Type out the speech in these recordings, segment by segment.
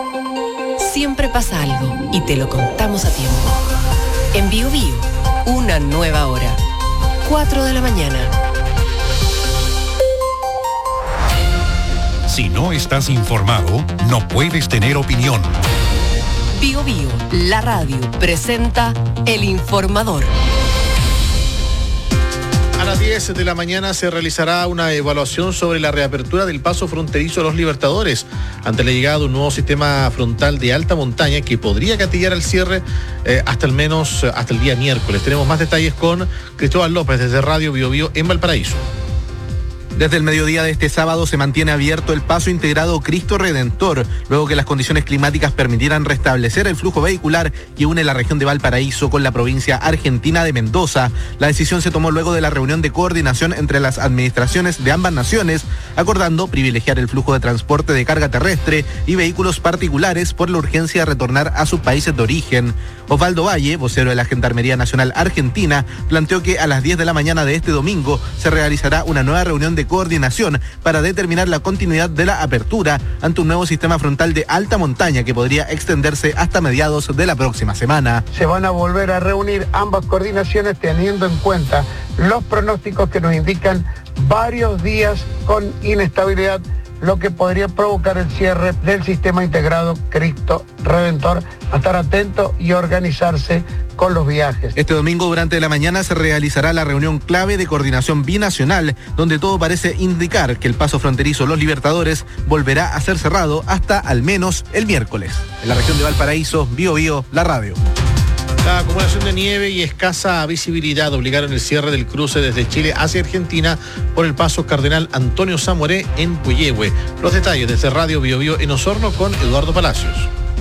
Siempre pasa algo y te lo contamos a tiempo. En Bio Bio, una nueva hora. 4 de la mañana. Si no estás informado, no puedes tener opinión. Bio Bio, la radio, presenta El Informador. A las 10 de la mañana se realizará una evaluación sobre la reapertura del paso fronterizo Los Libertadores ante la llegada de un nuevo sistema frontal de alta montaña que podría gatillar el cierre hasta el día miércoles. Tenemos más detalles con Cristóbal López desde Radio Bio Bio en Valparaíso. Desde el mediodía de este sábado se mantiene abierto el paso integrado Cristo Redentor, luego que las condiciones climáticas permitieran restablecer el flujo vehicular que une la región de Valparaíso con la provincia argentina de Mendoza. La decisión se tomó luego de la reunión de coordinación entre las administraciones de ambas naciones, acordando privilegiar el flujo de transporte de carga terrestre y vehículos particulares por la urgencia de retornar a sus países de origen. Osvaldo Valle, vocero de la Gendarmería Nacional Argentina, planteó que a las 10 de la mañana de este domingo se realizará una nueva reunión de coordinación para determinar la continuidad de la apertura ante un nuevo sistema frontal de alta montaña que podría extenderse hasta mediados de la próxima semana. Se van a volver a reunir ambas coordinaciones teniendo en cuenta los pronósticos que nos indican varios días con inestabilidad, lo que podría provocar el cierre del sistema integrado Cristo Redentor. A estar atento y organizarse con los viajes. Este domingo durante la mañana se realizará la reunión clave de coordinación binacional, donde todo parece indicar que el paso fronterizo Los Libertadores volverá a ser cerrado hasta al menos el miércoles. En la región de Valparaíso, Bio Bio, la radio. La acumulación de nieve y escasa visibilidad obligaron el cierre del cruce desde Chile hacia Argentina por el paso Cardenal Antonio Zamoré en Puyehue. Los detalles desde Radio Bio Bio en Osorno con Eduardo Palacios.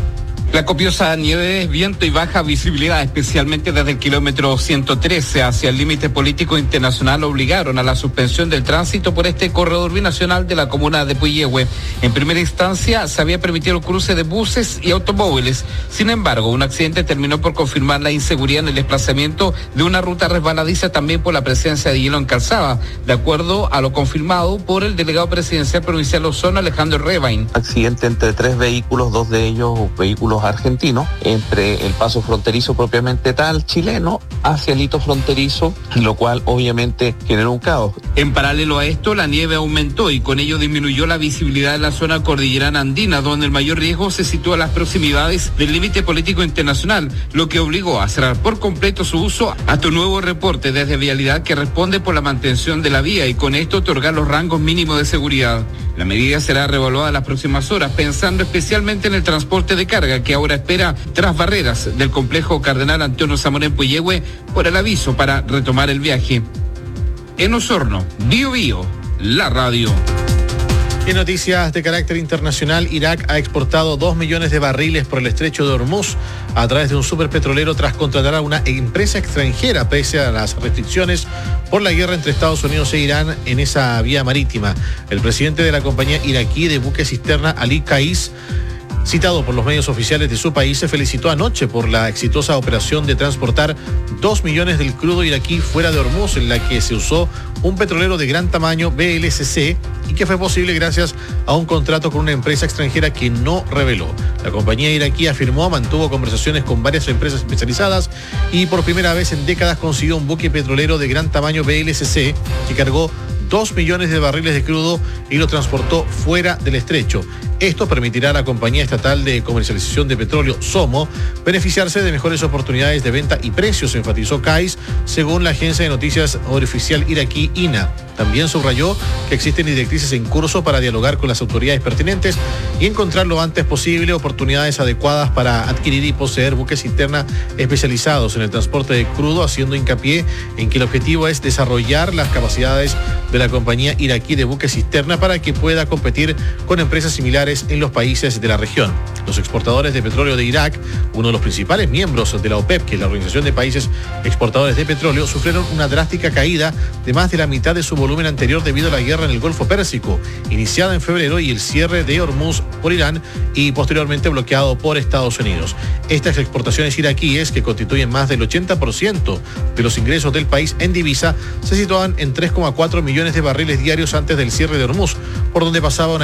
La copiosa nieve, viento y baja visibilidad, especialmente desde el kilómetro 113 hacia el límite político internacional, obligaron a la suspensión del tránsito por este corredor binacional de la comuna de Puyehue. En primera instancia se había permitido el cruce de buses y automóviles. Sin embargo, un accidente terminó por confirmar la inseguridad en el desplazamiento de una ruta resbaladiza, también por la presencia de hielo en calzada, de acuerdo a lo confirmado por el delegado presidencial provincial Osorno, Alejandro Rebain. Accidente entre 3 vehículos, 2 de ellos vehículos argentinos, entre el paso fronterizo propiamente tal chileno hacia el hito fronterizo, lo cual obviamente generó un caos. En paralelo a esto, la nieve aumentó y con ello disminuyó la visibilidad de la zona cordillerana andina, donde el mayor riesgo se sitúa a las proximidades del límite político internacional, lo que obligó a cerrar por completo su uso hasta un nuevo reporte desde Vialidad que responde por la mantención de la vía y con esto otorgar los rangos mínimos de seguridad. La medida será reevaluada en las próximas horas, pensando especialmente en el transporte de carga que ahora espera tras barreras del complejo Cardenal Antonio Zamoré en Puyehue por el aviso para retomar el viaje. En Osorno, Bio Bio, la radio. En noticias de carácter internacional, Irak ha exportado 2 millones de barriles por el estrecho de Hormuz a través de un superpetrolero tras contratar a una empresa extranjera pese a las restricciones por la guerra entre Estados Unidos e Irán en esa vía marítima. El presidente de la compañía iraquí de buque cisterna, Ali Qais, citado por los medios oficiales de su país, se felicitó anoche por la exitosa operación de transportar 2 millones del crudo iraquí fuera de Hormuz, en la que se usó un petrolero de gran tamaño VLCC y que fue posible gracias a un contrato con una empresa extranjera que no reveló. La compañía iraquí mantuvo conversaciones con varias empresas especializadas y por primera vez en décadas consiguió un buque petrolero de gran tamaño VLCC que cargó 2 millones de barriles de crudo y lo transportó fuera del estrecho. Esto permitirá a la compañía estatal de comercialización de petróleo, SOMO, beneficiarse de mejores oportunidades de venta y precios, enfatizó Qais, según la agencia de noticias oficial iraquí INA. También subrayó que existen directrices en curso para dialogar con las autoridades pertinentes y encontrar lo antes posible oportunidades adecuadas para adquirir y poseer buques cisterna especializados en el transporte de crudo, haciendo hincapié en que el objetivo es desarrollar las capacidades de la compañía iraquí de buques cisterna para que pueda competir con empresas similares en los países de la región. Los exportadores de petróleo de Irak, uno de los principales miembros de la OPEP, que es la Organización de Países Exportadores de Petróleo, sufrieron una drástica caída de más de la mitad de su volumen anterior debido a la guerra en el Golfo Pérsico, iniciada en febrero, y el cierre de Hormuz por Irán y posteriormente bloqueado por Estados Unidos. Estas exportaciones iraquíes, que constituyen más del 80% de los ingresos del país en divisa, se situaban en 3,4 millones de barriles diarios antes del cierre de Hormuz, por donde pasaba una